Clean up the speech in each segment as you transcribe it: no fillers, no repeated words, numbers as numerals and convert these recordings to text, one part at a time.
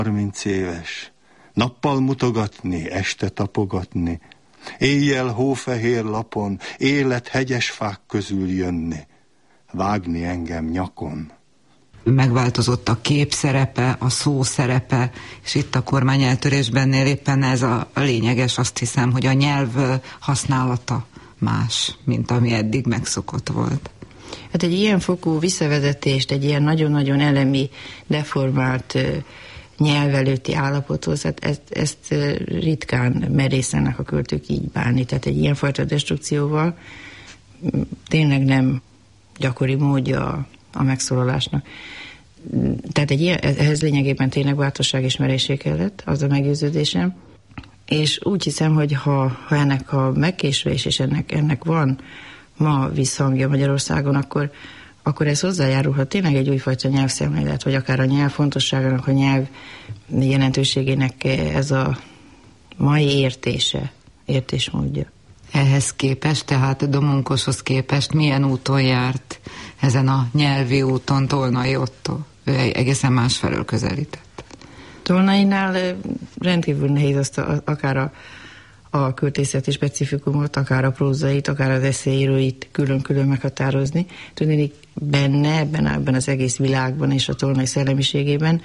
30 éves, nappal mutogatni, este tapogatni, éjjel hófehér lapon, élet hegyes fák közül jönni, vágni engem nyakon. Megváltozott a kép szerepe, a szó szerepe, és itt a kormányeltörésbennél éppen ez a lényeges, azt hiszem, hogy a nyelv használata más, mint ami eddig megszokott volt. Hát egy ilyen fokú visszavezetést, egy ilyen nagyon-nagyon elemi, deformált nyelv előtti állapothoz, hát ezt ritkán merészenek a költők így bánni. Tehát egy ilyenfajta destrukcióval tényleg nem gyakori módja a megszólalásnak. Tehát ehhez lényegében tényleg bátorság és merészség kellett, az a meggyőződésem. És úgy hiszem, hogy ha ennek a megkésvés, és ennek van ma visszhangja Magyarországon, akkor ez hozzájárulhat tényleg egy újfajta nyelvszemlélet, vagy akár a nyelv fontosságának, a nyelv jelentőségének ez a mai értésmódja. Ehhez képest, tehát Domonkoshoz képest milyen úton járt ezen a nyelvi úton Tolnai Ottó? Ő egészen másfelől közelített. Tolnainál rendkívül nehéz azt akár a költészeti specifikumot, akár a prózait, akár az eszéíróit külön-külön meghatározni. Tudni, ebben az egész világban és a Tolnai szellemiségében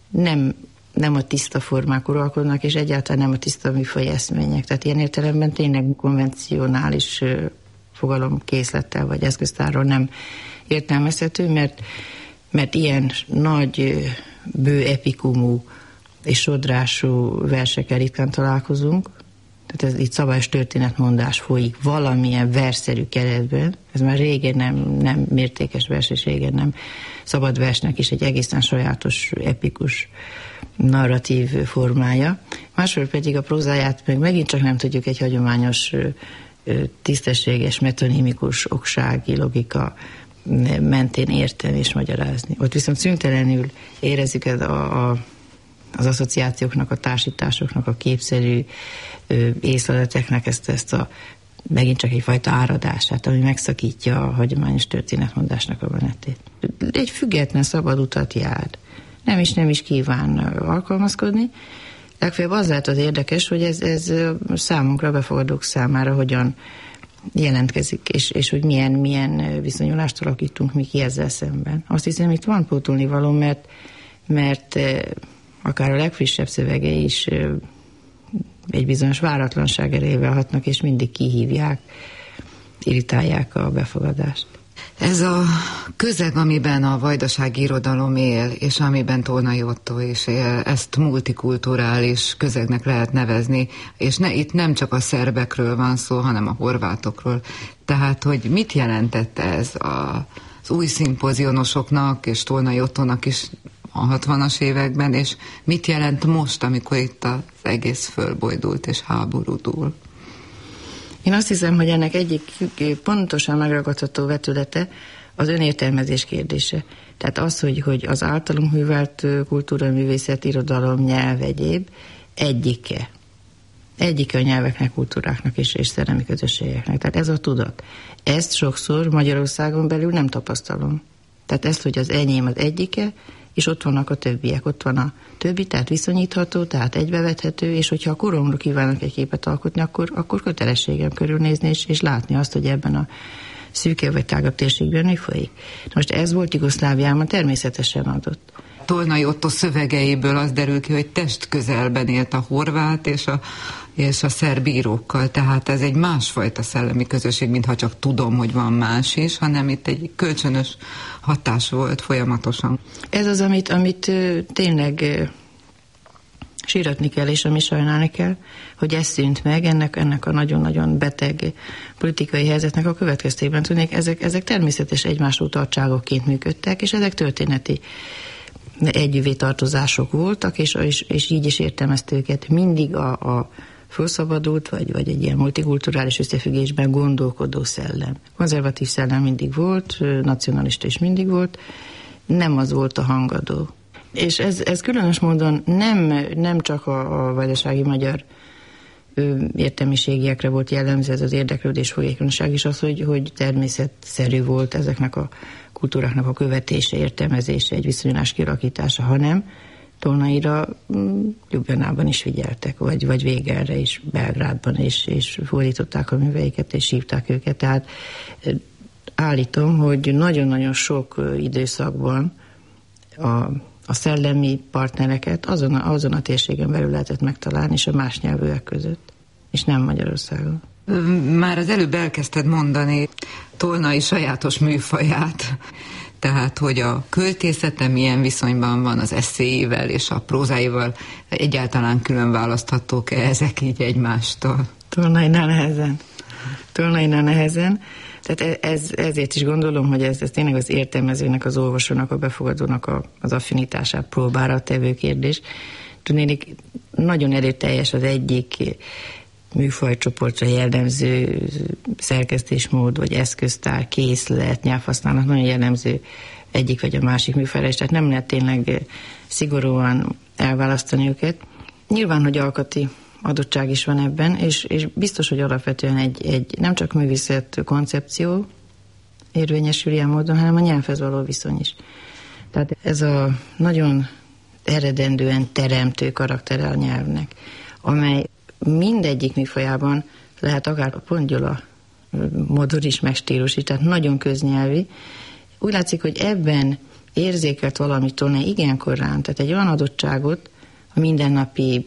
nem a tiszta formák uralkodnak, és egyáltalán nem a tiszta műfaj eszmények. Tehát ilyen értelemben tényleg konvencionális fogalomkészlettel vagy eszköztárról nem értelmezhető, mert ilyen nagy, bő epikumú és sodrású versekkel ritkán találkozunk. Tehát itt szabályos történetmondás folyik valamilyen versszerű keretben. Ez már régen nem mértékes vers, és régen nem szabad versnek is egy egészen sajátos, epikus narratív formája. Másról pedig a prózáját meg megint csak nem tudjuk egy hagyományos, tisztességes, metonimikus, oksági logika mentén érteni és magyarázni. Ott viszont szüntelenül érezzük az asszociációknak, a társításoknak, a képszerű észleleteknek ezt a megint csak egyfajta áradását, ami megszakítja a hagyományos történetmondásnak a menetét. Egy független, szabad utat jár. Nem is kíván alkalmazkodni. Legfeljebb az lehet az érdekes, hogy ez számunkra, befogadók számára hogyan jelentkezik, és hogy milyen viszonyulást alakítunk mi ki ezzel szemben. Azt hiszem, itt van pótolnivaló, mert akár a legfrissebb szövegei is egy bizonyos váratlanság erejével hatnak, és mindig kihívják, irritálják a befogadást. Ez a közeg, amiben a vajdasági irodalom él, és amiben Tolnai Ottó is él, ezt multikulturális közegnek lehet nevezni, és itt nem csak a szerbekről van szó, hanem a horvátokról. Tehát, hogy mit jelentett ez az új szimpozionosoknak, és Tolnai Ottónak is a 60-as években, és mit jelent most, amikor itt az egész fölbojdult és háborúdul? Én azt hiszem, hogy ennek egyik pontosan megragadható vetülete az önértelmezés kérdése. Tehát az, hogy az általunk művelt kultúra, művészet, irodalom, nyelv, egyéb egyike a nyelveknek, kultúráknak és szellemi közösségeknek. Tehát ez a tudat. Ezt sokszor Magyarországon belül nem tapasztalom. Tehát ezt, hogy az enyém az egyike, és ott vannak a többiek, ott van a többi, tehát viszonyítható, tehát egybevethető, és hogyha a koromról kívánok egy képet alkotni, akkor kötelességem körülnézni, és látni azt, hogy ebben a szűkebb vagy tágabb térségben mi folyik. Most ez volt Jugoszláviában természetesen adott. Tolnai Ottó szövegeiből az derül ki, hogy testközelben élt a horvát és a szerb írókkal, tehát ez egy másfajta szellemi közösség, mintha csak tudom, hogy van más is, hanem itt egy kölcsönös hatás volt folyamatosan. Ez az, amit tényleg síratni kell, és ami sajnálni kell, hogy ez szűnt meg, ennek a nagyon-nagyon beteg politikai helyzetnek a következtében. Tudnék, ezek természetes egymás utaltságokként működtek, és ezek történeti együvé tartozások voltak, és így is értelmezte őket. Mindig a felszabadult, vagy egy ilyen multikulturális összefüggésben gondolkodó szellem. Konzervatív szellem mindig volt, nacionalista is mindig volt, nem az volt a hangadó. És ez különös módon nem csak a vajdasági magyar értelmiségiekre volt jellemző, ez az érdeklődés folyékonyság is az, hogy természetszerű volt ezeknek a kultúráknak a követése, értelmezése, egy viszonyulás kialakítása, hanem Tolnaira Ljubljanában is figyeltek, vagy Végelre is, Belgrádban is, és fordították a műveiket, és hívták őket. Tehát állítom, hogy nagyon-nagyon sok időszakban a szellemi partnereket azon a térségen belül lehetett megtalálni, és a más nyelvűek között, és nem Magyarországon. Már az előbb elkezdted mondani Tolnai sajátos műfaját, tehát, hogy a költészete milyen viszonyban van az eszéivel és a prózáival, egyáltalán külön választhatók-e ezek így egymástól? Tolnainál nehezen. Tehát ezért is gondolom, hogy ez tényleg az értelmezőnek, az olvasónak, a befogadónak az affinitását próbára tevő kérdés. Tudnék, nagyon erőteljes az egyik műfajcsoportra jellemző szerkesztésmód, vagy eszköztár, készlet, nyelvhasználat, nagyon jellemző egyik vagy a másik műfajra, és tehát nem lehet tényleg szigorúan elválasztani őket. Nyilván, hogy alkati adottság is van ebben, és biztos, hogy alapvetően egy nem csak művészet koncepció érvényesül ilyen módon, hanem a nyelvhez való viszony is. Tehát ez a nagyon eredendően teremtő karaktere a nyelvnek, amely mindegyik műfajában lehet akár pont Gyula módon is, meg stílus is, tehát nagyon köznyelvi. Úgy látszik, hogy ebben érzékelt valamit Tolnai igen korán, tehát egy olyan adottságot a mindennapi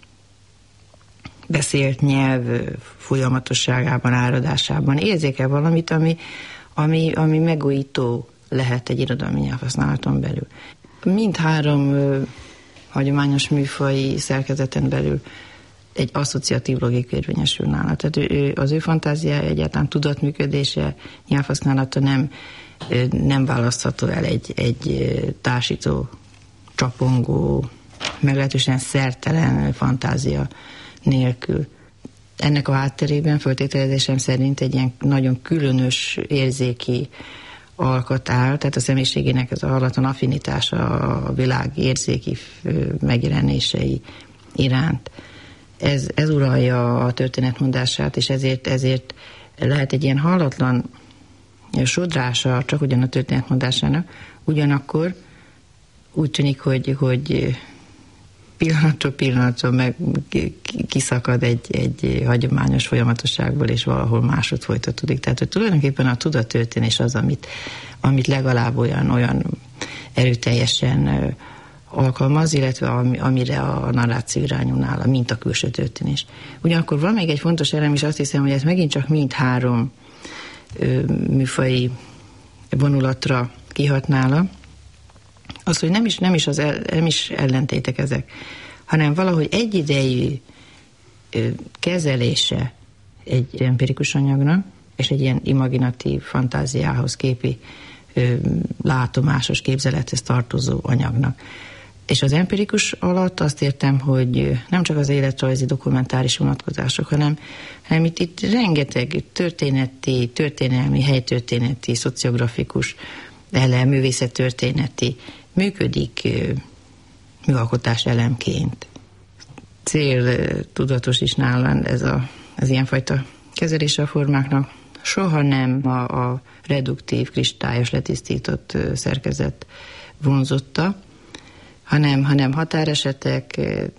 beszélt nyelv folyamatosságában, áradásában érzékel valamit, ami megújító lehet egy irodalmi nyelvhasználaton belül. Mindhárom hagyományos műfaji szerkezeten belül egy asszociatív logika érvényesül nála. Tehát az ő fantáziája, egyáltalán tudatműködése, nyelvhasználata nem választható el egy társító, csapongó, meglehetősen szertelen fantázia nélkül. Ennek a hátterében föltételezésem szerint egy ilyen nagyon különös érzéki alkat áll, tehát a személyiségének ez a hallatlan affinitása a világ érzéki megjelenései iránt. Ez uralja a történetmondását, és ezért lehet egy ilyen hallatlan sodrása csak ugyan a történetmondásának, ugyanakkor úgy tűnik, hogy pillanatról pillanatra meg kiszakad egy hagyományos folyamatosságból, és valahol másod folytatódik. Tehát, hogy tulajdonképpen a tudattörténés az, amit legalább olyan erőteljesen alkalmaz, illetve amire a narráció irányul nála, mint a külső történés. Ugyanakkor van még egy fontos elem, és azt hiszem, hogy ez megint csak mindhárom műfaji vonulatra kihat nála, az, hogy nem is ellentétek ezek, hanem valahogy egyidejű kezelése egy empirikus anyagnak, és egy ilyen imaginatív fantáziához, képi látomásos képzelethez tartozó anyagnak. És az empirikus alatt azt értem, hogy nem csak az életrajzi dokumentáris vonatkozások, hanem itt rengeteg történelmi, helytörténeti, szociografikus elem, művészettörténeti működik műalkotás elemként. Céltudatos is nálam ez ilyenfajta kezelése a formáknak. Soha nem a reduktív, kristályos, letisztított szerkezet vonzotta, hanem határesetek,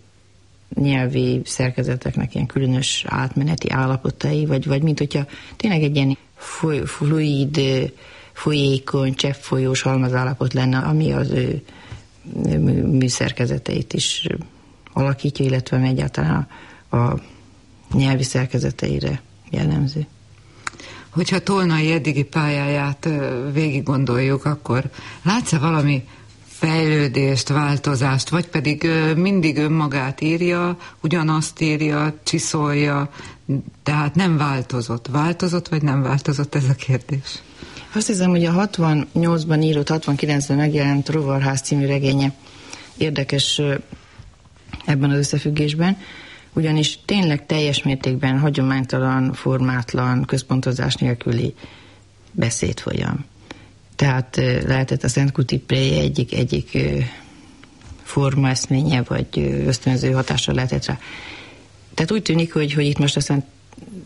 nyelvi szerkezeteknek ilyen különös átmeneti állapotai, vagy mint hogyha tényleg egy ilyen fluid, folyékony, cseppfolyós halmazállapot lenne, ami az ő műszerkezeteit is alakítja, illetve egyáltalán a nyelvi szerkezeteire jellemző. Hogyha Tolnai eddigi pályáját végig gondoljuk, akkor látsz-e valami fejlődést, változást, vagy pedig mindig önmagát írja, ugyanazt írja, csiszolja, tehát nem változott. Változott, vagy nem változott, ez a kérdés? Azt hiszem, hogy a 68-ban írott, 69-ben megjelent Rovarház című regénye érdekes ebben az összefüggésben, ugyanis tényleg teljes mértékben hagyománytalan, formátlan, központozás nélküli beszédfolyam. Tehát lehetett a Szent Kutipré egyik formaeszménye, vagy ösztönző hatással lehetett rá. Tehát úgy tűnik, hogy itt most aztán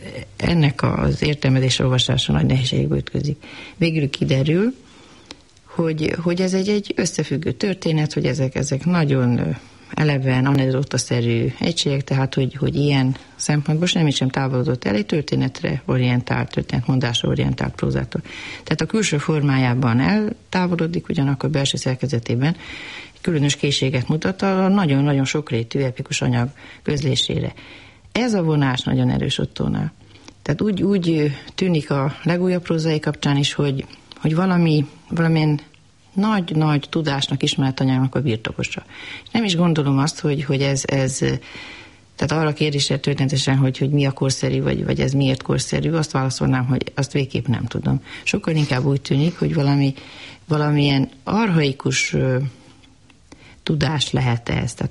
ennek az értelmezés olvasása nagy nehézségbe ütközik. Végül kiderül, hogy ez egy összefüggő történet, hogy ezek nagyon eleven, anekdotaszerű egységek, tehát hogy ilyen szempontból semmit sem távolodott el egy történetre orientált, történetmondásra orientált prózától. Tehát a külső formájában eltávolodik, ugyanakkor belső szerkezetében különös készséget mutat a nagyon-nagyon sokrétű epikus anyag közlésére. Ez a vonás nagyon erős Ottónál. Tehát úgy tűnik a legújabb prózai kapcsán is, hogy valamilyen nagy tudásnak, ismeretanyagnak a birtokosa. Nem is gondolom azt, hogy ez tehát arra kérdésre történetesen, hogy mi a korszerű, vagy ez miért korszerű, azt válaszolnám, hogy azt végképp nem tudom. Sokkal inkább úgy tűnik, hogy valamilyen archaikus tudás lehet ez. Tehát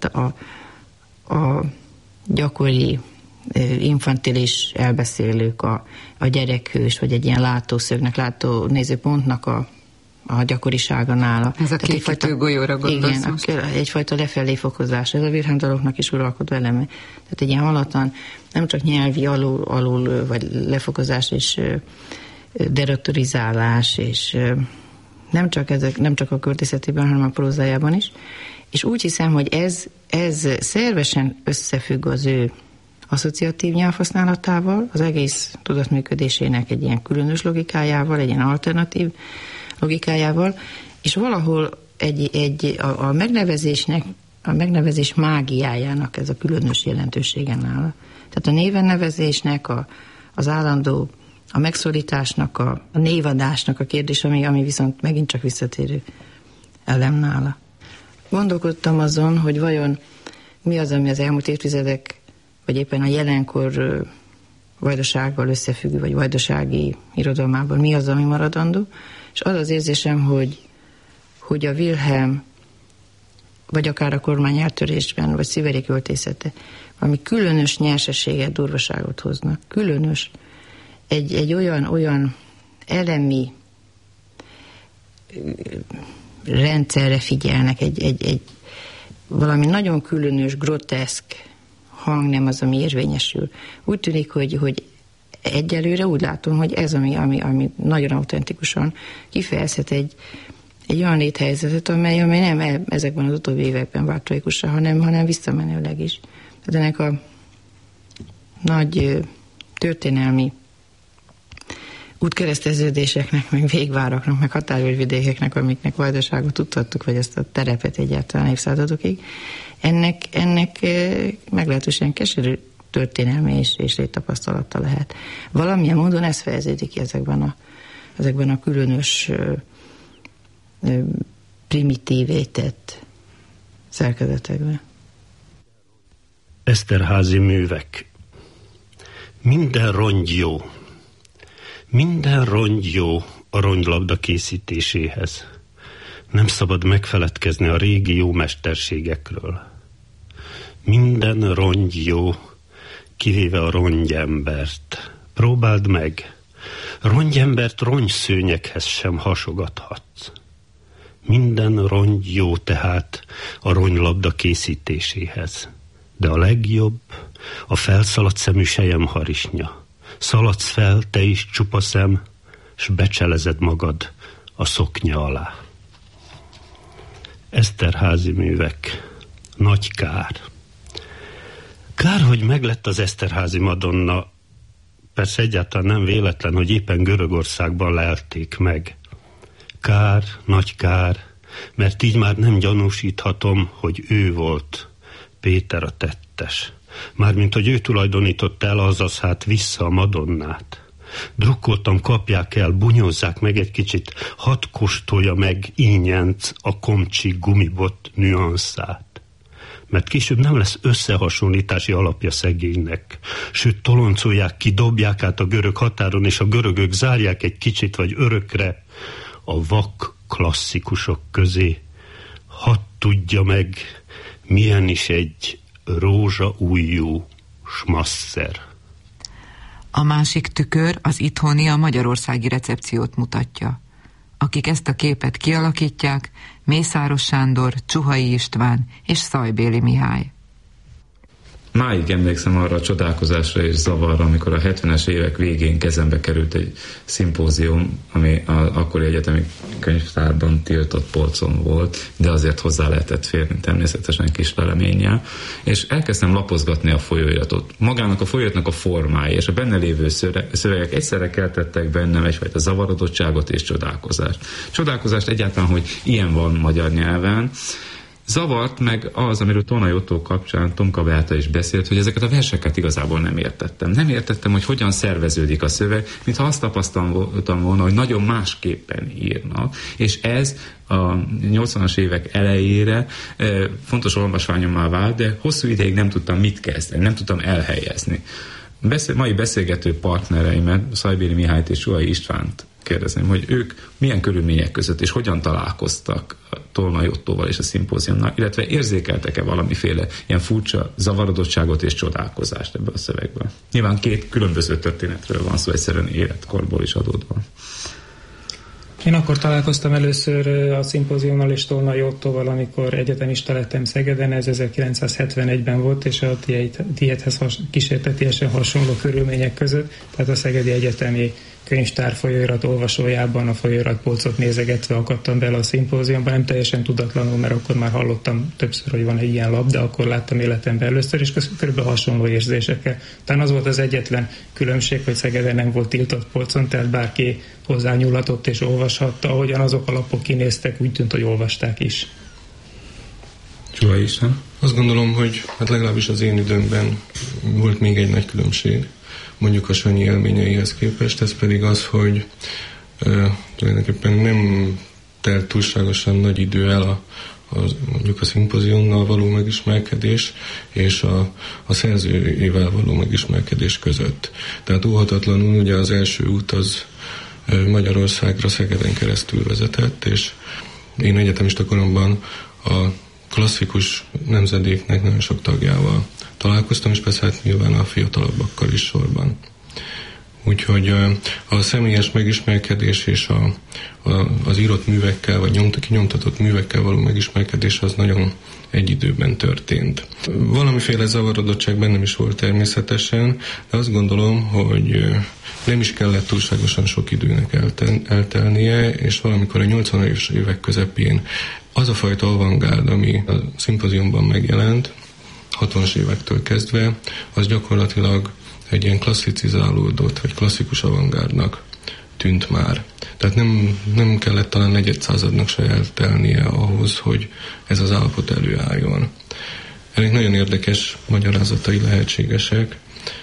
a gyakori infantilis elbeszélők, a gyerekhős, vagy egy ilyen látószögnek, látó nézőpontnak a gyakorisága nála. Ez a kékítő golyóra gondolsz. Igen, egyfajta lefelé fokozás. Ez a Wilhelm is uralkodó eleme. Tehát egy ilyen halatlan, nem csak nyelvi alul vagy lefokozás és deratorizálás, és nem csak a költészetében, hanem a prózájában is. És úgy hiszem, hogy ez szervesen összefügg az ő asszociatív nyelvhasználatával, az egész tudatműködésének egy ilyen különös logikájával, egy ilyen alternatív logikájával, és valahol a megnevezés mágiájának ez a különös jelentősége nála. Tehát a névennevezésnek, az állandó, a megszólításnak, a névadásnak a kérdés, ami viszont megint csak visszatérő elem nála. Gondolkodtam azon, hogy vajon mi az, ami az elmúlt évtizedek, vagy éppen a jelenkor vajdasággal összefüggő, vagy vajdasági irodalmában mi az, ami maradandó, és az az érzésem, hogy a Wilhelm, vagy akár a kormány eltörésben, vagy Sziveri költészete, valami különös nyersességet, durvaságot hoznak. Különös. Egy olyan elemi rendszerre figyelnek, egy valami nagyon különös, groteszk hang nem az, ami érvényesül. Úgy tűnik, hogy egyelőre úgy látom, hogy ez, ami nagyon autentikusan kifejezhet egy olyan léthelyzetet, amely nem ezekben az utóbbi években vált tragikusra, hanem visszamenőleg is. Tehát ennek a nagy történelmi útkereszteződéseknek, meg végváraknak, meg határőrvidékeknek, amiknek Vajdaságot tudhattuk, vagy ezt a terepet egyáltalán évszázadokig, ennek meglehetősen keserű történelmi és léttapasztalata lehet. Valamilyen módon ez fejeződik ki ezekben a különös primitívé tett szerkezetekben. Eszterházy művek. Minden rongy jó. Minden rongy jó a ronylabda készítéséhez. Nem szabad megfeledkezni a régi jó mesterségekről. Minden rongy jó, kivéve a rongyembert. Próbáld meg. Rongyembert rongyszőnyeghez sem hasogathatsz. Minden rongy jó tehát a ronylabda készítéséhez. De a legjobb a felszaladt szemű selyemharisnya. Szaladsz fel, te is csupa szem, s becselezed magad a szoknya alá. Eszterházy művek. Nagy kár. Kár, hogy meglett az Eszterházy Madonna. Persze egyáltalán nem véletlen, hogy éppen Görögországban lelték meg. Kár, nagy kár, mert így már nem gyanúsíthatom, hogy ő volt Péter a tettes. Mármint, hogy ő tulajdonította el, azaz hát vissza a Madonnát. Drukkoltam, kapják el, bunyozzák meg egy kicsit, hadd kóstolja meg ínyenc a komcsi gumibot nüanszát. Mert később nem lesz összehasonlítási alapja szegénynek. Sőt, toloncolják ki, dobják át a görög határon, és a görögök zárják egy kicsit vagy örökre a vak klasszikusok közé. Hadd tudja meg, milyen is egy rózsaujjú smasszer. A másik tükör az itthoni, a magyarországi recepciót mutatja. Akik ezt a képet kialakítják, Mészáros Sándor, Csuhai István és Szajbéli Mihály. Máig emlékszem arra a csodálkozásra és zavarra, amikor a 70-es évek végén kezembe került egy szimpózium, ami az akkori egyetemi könyvtárban tiltott polcon volt, de azért hozzá lehetett férni természetesen kis veleménnyel, és elkezdtem lapozgatni a folyóiratot. Magának a folyóiratnak a formái és a benne lévő szövegek egyszerre keltettek bennem egyfajta zavarodottságot és csodálkozást. Csodálkozást egyáltalán, hogy ilyen van magyar nyelven. Zavart meg az, amiről Tolnai Ottó kapcsán Tomka Beáta is beszélt, hogy ezeket a verseket igazából nem értettem. Nem értettem, hogy hogyan szerveződik a szöveg, mintha azt tapasztaltam volna, hogy nagyon másképpen írnak, és ez a 80-as évek elejére fontos olvasványommá vált, de hosszú ideig nem tudtam mit kezdeni, nem tudtam elhelyezni. Mai beszélgető partnereimet, Szajbéri Mihályt és Suhai Istvánt kérdezném, hogy ők milyen körülmények között és hogyan találkoztak Tolnai Ottóval és a szimpóziumnál, illetve érzékeltek-e valamiféle ilyen furcsa zavarodottságot és csodálkozást ebből a szövegből. Nyilván két különböző történetről van szó, egyszerűen életkorból is adódva. Én akkor találkoztam először a szimpóziumnal és Tolnai Ottóval, amikor egyetemista lettem Szegeden, ez 1971-ben volt, és a tiédhez kísértetiesen hasonló körülmények között, tehát a Szegedi Egyetemi Könyvtár folyóirat olvasójában a folyóiratpolcot nézegetve akadtam bele a szimpóziumban, nem teljesen tudatlanul, mert akkor már hallottam többször, hogy van egy ilyen lap, de akkor láttam életemben először, és körülbelül hasonló érzésekkel. Talán az volt az egyetlen különbség, hogy Szegeden nem volt tiltott polcon, tehát bárki hozzányúlhatott és olvashatta, ahogyan azok a lapok kinéztek, úgy tűnt, hogy olvasták is. Suhai is, nem? Azt gondolom, hogy hát legalábbis az én időmben volt még egy nagy különbség, mondjuk a Sanyi élményeihez képest, ez pedig az, hogy tulajdonképpen nem telt túlságosan nagy idő el mondjuk a szimpóziumnal való megismerkedés és a szerzőjével való megismerkedés között. Tehát óhatatlanul ugye az első út az Magyarországra Szegeden keresztül vezetett, és én egyetemista koromban a klasszikus nemzedéknek nagyon sok tagjával találkoztam, és persze hát nyilván a fiatalabbakkal is sorban. Úgyhogy a személyes megismerkedés és az írott művekkel, vagy kinyomtatott művekkel való megismerkedés az nagyon egy időben történt. Valamiféle zavarodottság bennem is volt természetesen, de azt gondolom, hogy nem is kellett túlságosan sok időnek eltelnie, és valamikor a 80-as évek közepén az a fajta avantgárd, ami a szimpóziumban megjelent, 60-as évektől kezdve, az gyakorlatilag egy ilyen klasszicizálódott, vagy klasszikus avantgárdnak tűnt már. Tehát nem kellett talán negyed századnak se eltelnie ahhoz, hogy ez az állapot előálljon. Ennek nagyon érdekes magyarázatai lehetségesek.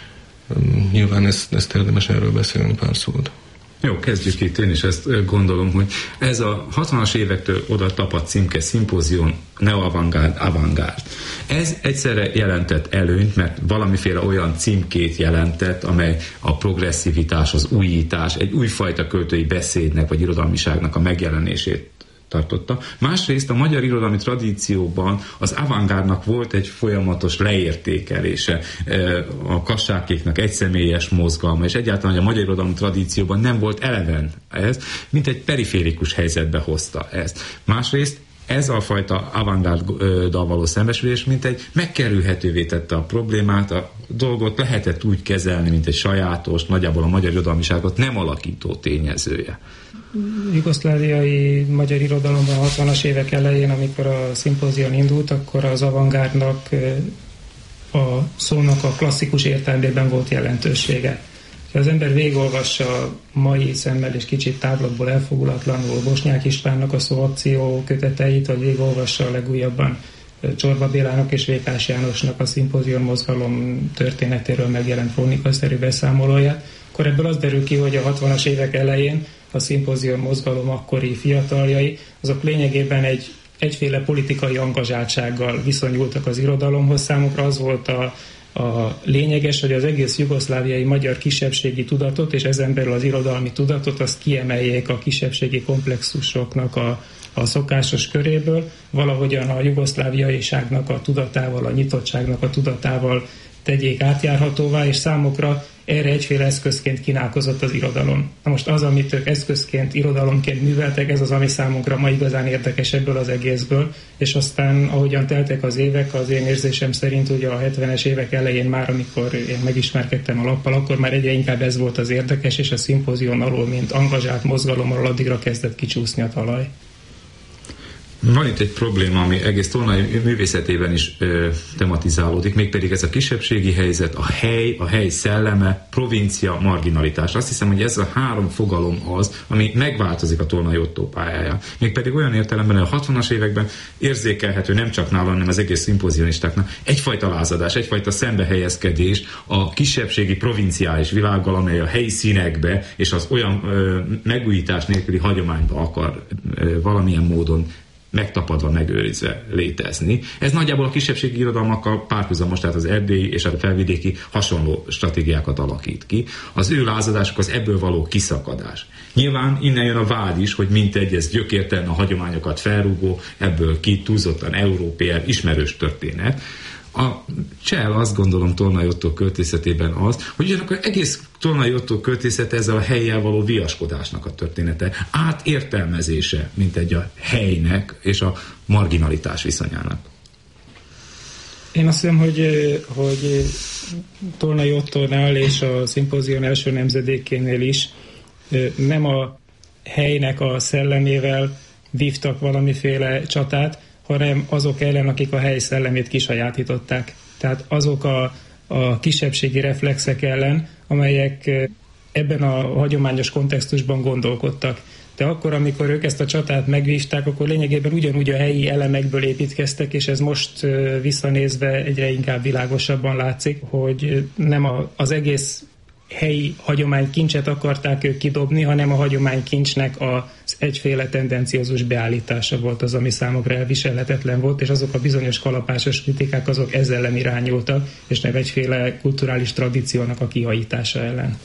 Nyilván ezt érdemes erről beszélni pár szót. Jó, kezdjük itt. Én is ezt gondolom, hogy ez a 60-as évektől oda tapadt címke szimpózium, neo-avantgárd, avantgárd. Ez egyszerre jelentett előnyt, mert valamiféle olyan címkét jelentett, amely a progresszivitás, az újítás, egy újfajta költői beszédnek vagy irodalmiságnak a megjelenését tartotta. Másrészt a magyar irodalmi tradícióban az avantgárdnak volt egy folyamatos leértékelése, a Kassákéknak egyszemélyes mozgalma, és egyáltalán a magyar irodalmi tradícióban nem volt eleven ez, mint egy periférikus helyzetbe hozta ezt. Másrészt ez a fajta avantgárddal való szembesülés, mint egy megkerülhetővé tette a problémát, a dolgot lehetett úgy kezelni, mint egy sajátos, nagyjából a magyar irodalmiságot nem alakító tényezője. Jugoszláviai magyar irodalomban a 60-as évek elején, amikor a szimpózium indult, akkor az avantgárdnak a szónak a klasszikus értelmében volt jelentősége. Ha az ember végigolvassa mai szemmel és kicsit távlatból elfogulatlanul Bosnyák Istvánnak a szóakció köteteit, vagy végigolvassa a legújabban Csorba Bélának és Vékás Jánosnak a szimpózium mozgalom történetéről megjelent krónikaszerű beszámolóját, akkor ebből az derül ki, hogy a 60-as évek elején a szimpózium mozgalom akkori fiataljai, azok lényegében egyféle politikai angazsáltsággal viszonyultak az irodalomhoz. Számukra az volt a lényeges, hogy az egész jugoszláviai magyar kisebbségi tudatot, és ezen belül az irodalmi tudatot, azt kiemeljék a kisebbségi komplexusoknak a szokásos köréből, valahogyan a jugoszláviaiságnak a tudatával, a nyitottságnak a tudatával tegyék átjárhatóvá, és számukra erre egyféle eszközként kínálkozott az irodalom. Na most az, amit ők eszközként, irodalomként műveltek, ez az, ami számunkra ma igazán érdekes ebből az egészből, és aztán, ahogyan teltek az évek, az én érzésem szerint ugye a 70-es évek elején már, amikor én megismerkedtem a lappal, akkor már egyre inkább ez volt az érdekes, és a szimpózión alól, mint angažált mozgalomról addigra kezdett kicsúszni a talaj. Van itt egy probléma, ami egész Tolnai művészetében is tematizálódik, mégpedig ez a kisebbségi helyzet, a hely szelleme, provincia, marginalitás. Azt hiszem, hogy ez a három fogalom az, ami megváltozik a Tolnai Ottó pályáján. Mégpedig olyan értelemben, hogy a 60-as években érzékelhető nem csak nálam, hanem az egész szimpózionistáknak egyfajta lázadás, egyfajta szembehelyezkedés a kisebbségi provinciális világgal, amely a helyi színekbe és az olyan megújítás nélküli hagyományba akar valamilyen módon megtapadva, megőrizve létezni. Ez nagyjából a kisebbségi irodalmakkal párhuzamos, tehát az erdélyi és a felvidéki hasonló stratégiákat alakít ki. Az ő lázadásuk az ebből való kiszakadás. Nyilván innen jön a vád is, hogy mintegy, ez gyökértelen a hagyományokat felrúgó, ebből ki túlzottan európér, ismerős történet. A csel azt gondolom Tolnai Ottó költészetében az, hogy ugyanakkor egész Tolnai Ottó költészete ezzel a hellyel való viaskodásnak a története, átértelmezése, mint egy a helynek és a marginalitás viszonyának. Én azt hiszem, hogy Tolnai Ottónál és a szimpózión első nemzedékénél is nem a helynek a szellemével vívtak valamiféle csatát, hanem azok ellen, akik a hely szellemét kisajátították. Tehát azok a kisebbségi reflexek ellen, amelyek ebben a hagyományos kontextusban gondolkodtak. De akkor, amikor ők ezt a csatát megvívták, akkor lényegében ugyanúgy a helyi elemekből építkeztek, és ez most visszanézve egyre inkább világosabban látszik, hogy nem az egész helyi hagyománykincset akarták ők kidobni, hanem a hagyománykincsnek az egyféle tendenciózus beállítása volt az, ami számukra elviselhetetlen volt, és azok a bizonyos kalapásos kritikák azok ezzel ellen irányultak, és nem egyféle kulturális tradíciónak a kihajítása ellen.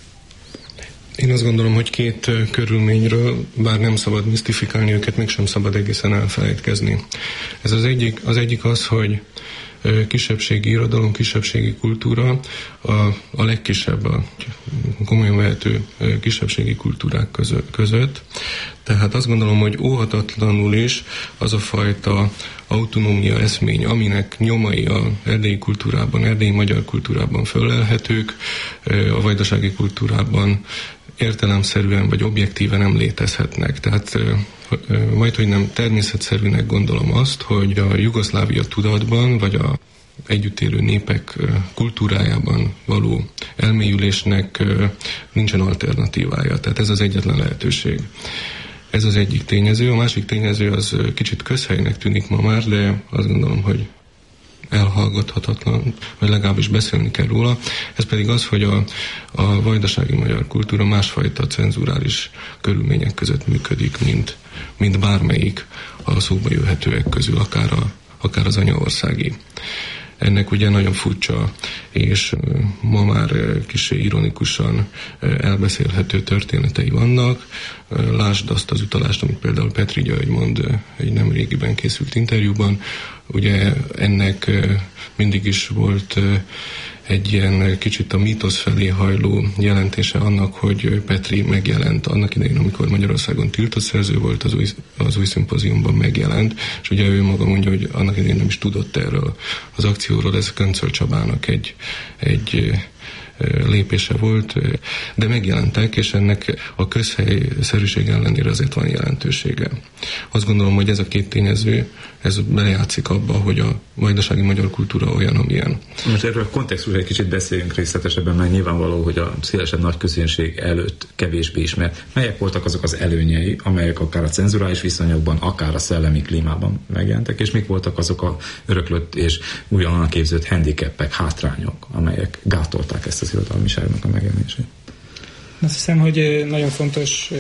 Én azt gondolom, hogy két körülményről, bár nem szabad misztifikálni őket, mégsem szabad egészen elfelejtkezni. Ez az egyik az, hogy kisebbségi irodalom, kisebbségi kultúra a legkisebb, a komolyan vehető kisebbségi kultúrák között. Tehát azt gondolom, hogy óhatatlanul is az a fajta autonómia eszmény, aminek nyomai az erdélyi kultúrában, erdélyi magyar kultúrában fölelhetők, a vajdasági kultúrában értelemszerűen vagy objektíven nem létezhetnek. Tehát majdhogy nem természetszerűnek gondolom azt, hogy a Jugoszlávia tudatban, vagy a együtt élő népek kultúrájában való elmélyülésnek nincsen alternatívája. Tehát ez az egyetlen lehetőség. Ez az egyik tényező. A másik tényező az kicsit közhelynek tűnik ma már, de azt gondolom, hogy elhallgathatatlan, vagy legalábbis beszélni kell róla. Ez pedig az, hogy a vajdasági magyar kultúra másfajta cenzurális körülmények között működik, mint bármelyik a szóba jöhetőek közül, akár az anyaországi. Ennek ugye nagyon furcsa, és ma már kissé ironikusan elbeszélhető történetei vannak. Lásd azt az utalást, amit például Petri György mond egy nem régiben készült interjúban. Ugye ennek mindig is volt egy ilyen kicsit a mítosz felé hajló jelentése annak, hogy Petri megjelent annak idején, amikor Magyarországon tiltott szerző volt, az új szimpóziumban megjelent, és ugye ő maga mondja, hogy annak idején nem is tudott erről az akcióról, ez Köncöl Csabának egy lépése volt, de megjelentek, és ennek a közhelyszerűség ellenére azért van jelentősége. Azt gondolom, hogy ez a két tényező, ez belejátszik abba, hogy a vajdasági magyar kultúra olyan, amilyen. Most erről a kontextusra egy kicsit beszéljünk részletesebben, mert nyilvánvaló, hogy a szélesebb nagy közönség előtt kevésbé ismert. Melyek voltak azok az előnyei, amelyek akár a cenzurális viszonyokban, akár a szellemi klímában megjelentek, és mik voltak azok a öröklött és újonnan képződött handicapek, hátrányok, amelyek gátolták ezt az irodalmiságnak a megjelenését? Azt hiszem, hogy nagyon fontos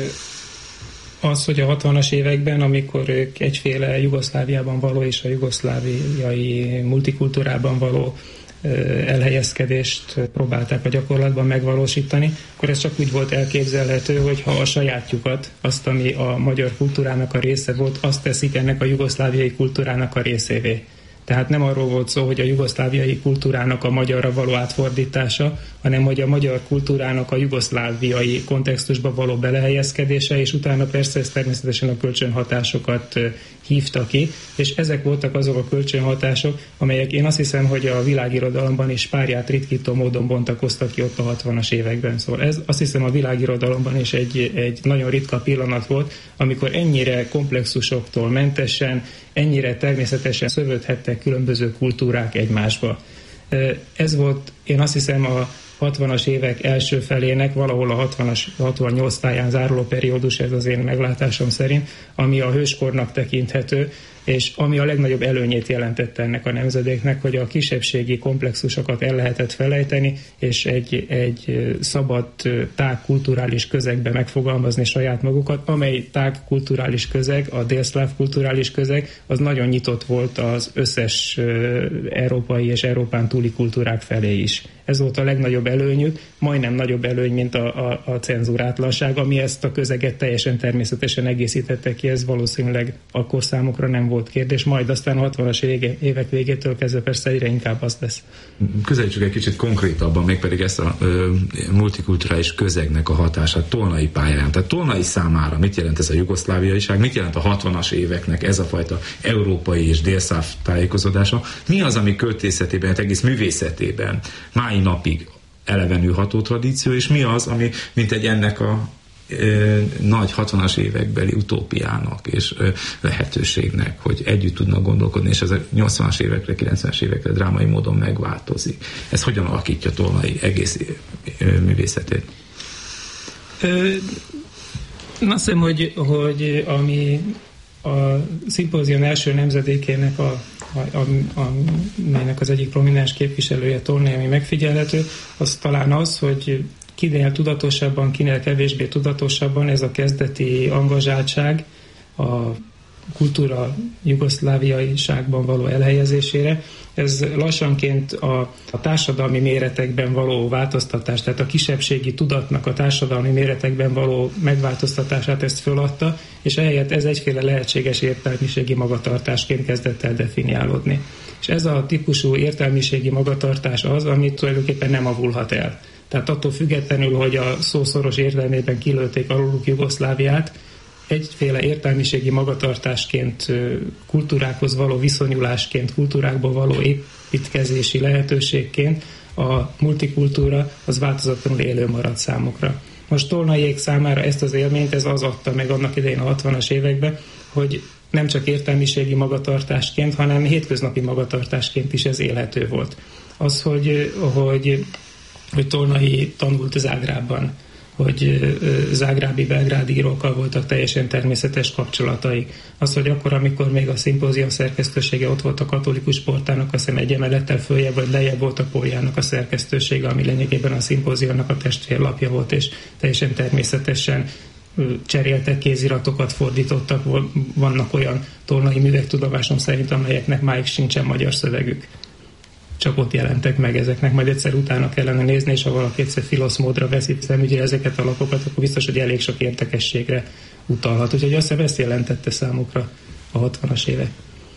az, hogy a 60-as években, amikor ők egyféle Jugoszláviában való és a jugoszláviai multikultúrában való elhelyezkedést próbálták a gyakorlatban megvalósítani, akkor ez csak úgy volt elképzelhető, hogy ha a sajátjukat, azt, ami a magyar kultúrának a része volt, azt teszik ennek a jugoszláviai kultúrának a részévé. Tehát nem arról volt szó, hogy a jugoszláviai kultúrának a magyarra való átfordítása, hanem hogy a magyar kultúrának a jugoszláviai kontextusba való belehelyezkedése, és utána persze ez természetesen a kölcsönhatásokat hívta ki, és ezek voltak azok a kölcsönhatások, amelyek én azt hiszem, hogy a világirodalomban is párját ritkító módon bontakoztak ki ott a 60-as években. Szóval ez azt hiszem a világirodalomban is egy nagyon ritka pillanat volt, amikor ennyire komplexusoktól mentesen, ennyire természetesen szövődhettek különböző kultúrák egymásba. Ez volt, én azt hiszem, a 60-as évek első felének, valahol a 68 táján záruló periódus, ez az én meglátásom szerint, ami a hőskornak tekinthető, és ami a legnagyobb előnyét jelentette ennek a nemzedéknek, hogy a kisebbségi komplexusokat el lehetett felejteni, és egy szabad, tág kulturális közegbe megfogalmazni saját magukat, amely tág kulturális közeg, a délszláv kulturális közeg, az nagyon nyitott volt az összes európai és Európán túli kultúrák felé is. Ez volt a legnagyobb előnyük, majdnem nagyobb előny, mint a cenzúrátlanság, ami ezt a közeget teljesen természetesen egészítette ki, ez valószínűleg akkor számukra nem volt kérdés, majd aztán a 60-as évek végétől kezdve persze egyre inkább az lesz. Közelítsük egy kicsit konkrétabban, mégpedig ezt a multikulturális közegnek a hatását Tolnai pályán. Tehát Tolnai számára mit jelent ez a jugoszláviaiság, mit jelent a 60-as éveknek ez a fajta európai és délszláv tájékozódása? Mi az, ami költészetében, egész művészetében mai napig elevenő ható tradíció, és mi az, ami mint egy ennek a nagy 60-as évekbeli utópiának és lehetőségnek, hogy együtt tudnak gondolkodni, és ez a 80-as évekre, 90-es évekre drámai módon megváltozik. Ez hogyan alakítja Tolnai egész művészetét? Azt hiszem, hogy ami a szimpózium első nemzedékének amelynek az egyik prominens képviselője Tolnai, ami megfigyelhető, az talán az, hogy kinél tudatosabban, kinél kevésbé tudatosabban ez a kezdeti angazsáltság a kultúra jugoszláviaiságban való elhelyezésére, ez lassanként a társadalmi méretekben való változtatás, tehát a kisebbségi tudatnak a társadalmi méretekben való megváltoztatását ezt föladta, és ehelyett ez egyféle lehetséges értelmiségi magatartásként kezdett el definiálódni. És ez a típusú értelmiségi magatartás az, amit tulajdonképpen nem avulhat el. Tehát attól függetlenül, hogy a szó szoros értelmében kilőtték aluluk Jugoszláviát, egyféle értelmiségi magatartásként, kultúrákhoz való viszonyulásként, kultúrákból való építkezési lehetőségként a multikultúra az változatlanul élő maradt számukra. Most Tolnaiék számára ezt az élményt ez az adta meg annak idején a 60-as években, hogy nem csak értelmiségi magatartásként, hanem hétköznapi magatartásként is ez élhető volt. Az, hogy Tolnai tanult Zágrábban, hogy zágrábi belgrádi írókkal voltak teljesen természetes kapcsolatai. Az, hogy akkor, amikor még a szimpózium szerkesztősége ott volt a katolikus portának, azt hiszem egy emelettel följebb vagy lejjebb volt a Poljának a szerkesztősége, ami lényegében a szimpóziumnak a testvérlapja volt, és teljesen természetesen cseréltek kéziratokat, fordítottak, vannak olyan tolnai művek tudomásom szerint, amelyeknek máig sincsen magyar szövegük. Csak ott jelentek meg ezeknek, majd egyszer utána kellene nézni, és ha valaki egyszer filoszmódra veszi szemügyre ezeket a lapokat, akkor biztos, hogy elég sok érdekességre utalhat. Úgyhogy azt hiszem, ezt jelentette számukra a 60-as évek.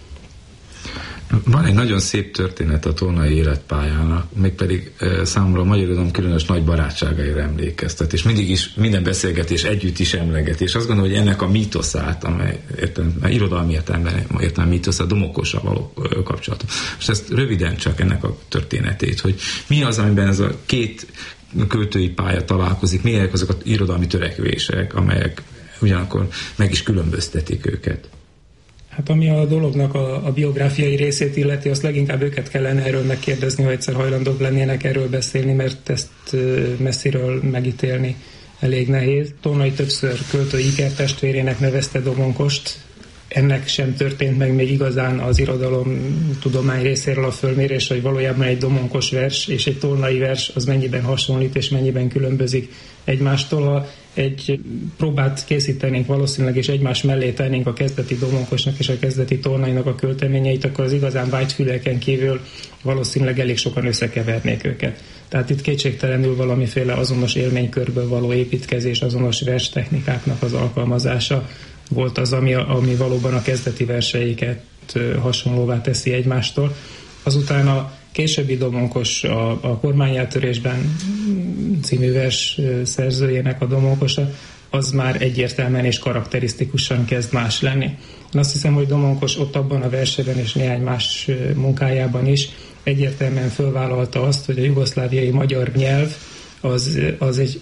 Van egy nagyon szép történet a tolnai életpályának, mégpedig számomra a magyar irodalom különös nagy barátságaira emlékeztet, és mindig is minden beszélgetés együtt is emleget, és azt gondolom, hogy ennek a mítoszát, amely irodalmi értelme mítosz, a Domokossal való kapcsolatot. Most ezt röviden csak ennek a történetét, hogy mi az, amiben ez a két költői pálya találkozik, milyenek azok az irodalmi törekvések, amelyek ugyanakkor meg is különböztetik őket. Hát ami a dolognak a biográfiai részét illeti, azt leginkább őket kellene erről megkérdezni, ha egyszer hajlandók lennének erről beszélni, mert ezt messziről megítélni elég nehéz. Tolnai többször költői ikertestvérének nevezte Domonkost, ennek sem történt meg még igazán az irodalom tudomány részéről a fölmérés, hogy valójában egy Domonkos vers és egy tolnai vers az mennyiben hasonlít és mennyiben különbözik egymástól. Ha egy próbát készítenénk valószínűleg, és egymás mellé tennénk a kezdeti Domonkosnak és a kezdeti Tolnainak a költeményeit, akkor az igazán vágyfüleken kívül valószínűleg elég sokan összekevernék őket. Tehát itt kétségtelenül valamiféle azonos élménykörből való építkezés, azonos verstechnikáknak az alkalmazása volt az, ami valóban a kezdeti verseiket hasonlóvá teszi egymástól. Azután a későbbi Domonkos, a Kormányeltörésben című vers szerzőjének a Domonkosa, az már egyértelműen és karakterisztikusan kezd más lenni. Én azt hiszem, hogy Domonkos ott abban a versében és néhány más munkájában is egyértelműen fölvállalta azt, hogy a jugoszláviai magyar nyelv az egy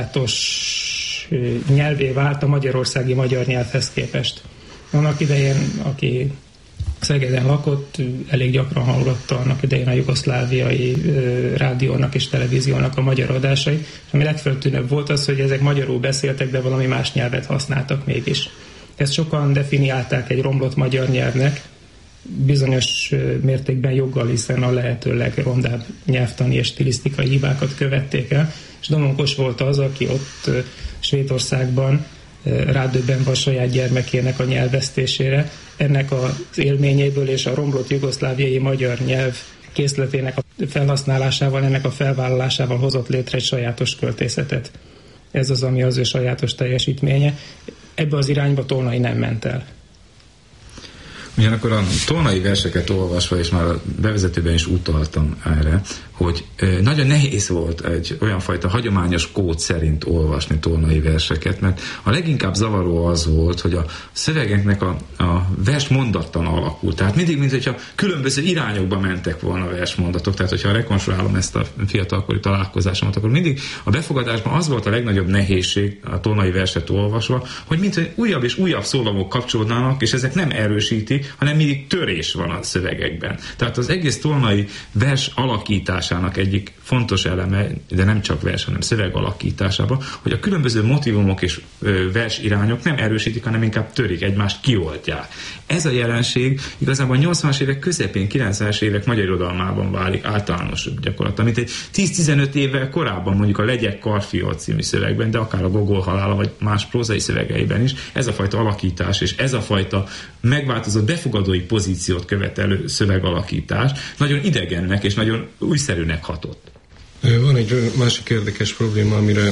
sajátos nyelvé vált a magyarországi magyar nyelvhez képest. Annak idején, aki Szegeden lakott, elég gyakran hallotta annak idején a jugoszláviai rádiónak és televíziónak a magyar adásait, és ami legfeltűnőbb volt az, hogy ezek magyarul beszéltek, de valami más nyelvet használtak mégis. Ezt sokan definiálták egy romlott magyar nyelvnek, bizonyos mértékben joggal, hiszen a lehető legrondább nyelvtani és stilisztikai hibákat követték el, és Domonkos volt az, aki ott Svédországban rádöbbenve a saját gyermekének a nyelvvesztésére, ennek az élményéből és a romlott jugoszláviai magyar nyelv készletének a felhasználásával, ennek a felvállalásával hozott létre egy sajátos költészetet. Ez az, ami az ő sajátos teljesítménye. Ebbe az irányba Tolnay nem ment el. Ugyanakkor a tolnai verseket olvasva, és már a bevezetőben is utaltam erre, hogy nagyon nehéz volt egy olyan fajta hagyományos kód szerint olvasni tolnai verseket, mert a leginkább zavaró az volt, hogy a szövegeknek a vers mondattan alakult. Tehát mindig, mintha különböző irányokba mentek volna a versmondatok. Tehát, hogyha rekonstruálom ezt a fiatalkori találkozásomat, akkor mindig a befogadásban az volt a legnagyobb nehézség a tolnai verset olvasva, hogy mintha újabb és újabb szólamok kapcsolódnának, és ezek nem erősítik, hanem mindig törés van a szövegekben. Tehát az egész tolnai vers alakításának egyik fontos eleme, de nem csak vers, hanem szöveg alakításában, hogy a különböző motivumok és vers irányok nem erősítik, hanem inkább törik, egymást kioltják. Ez a jelenség igazából a 80-as évek közepén, 90-es évek magyar irodalmában válik általános gyakorlatilag, mint egy 10-15 évvel korábban, mondjuk a Legyek Karfiol című szövegben, de akár a Gogol halála, vagy más prózai szövegeiben is, ez a fajta alakítás és ez a fajta megváltozott befogadói pozíciót követelő szövegalakítás nagyon idegennek és nagyon újszerűnek hatott. Van egy másik érdekes probléma, amire